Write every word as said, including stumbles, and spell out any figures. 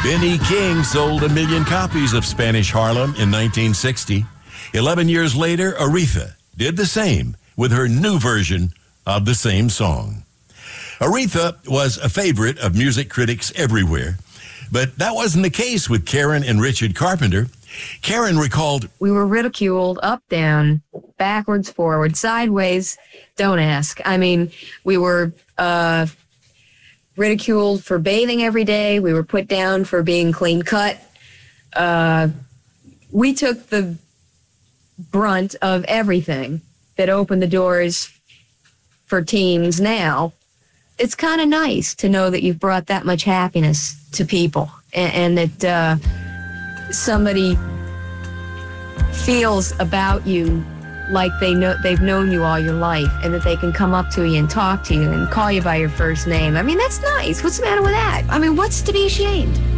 Benny King sold a million copies of Spanish Harlem in nineteen sixty. Eleven years later, Aretha did the same with her new version of the same song. Aretha was a favorite of music critics everywhere, but that wasn't the case with Karen and Richard Carpenter. Karen recalled, "We were ridiculed up, down, backwards, forward, sideways. Don't ask. I mean, we were uh, ridiculed for bathing every day. We were put down for being clean cut. Uh, we took the brunt of everything that opened the doors for teens now. It's kind of nice to know that you've brought that much happiness to people and, and that uh, somebody feels about you like they know they've known you all your life and that they can come up to you and talk to you and call you by your first name. I mean, that's nice. What's the matter with that? I mean, what's to be ashamed?"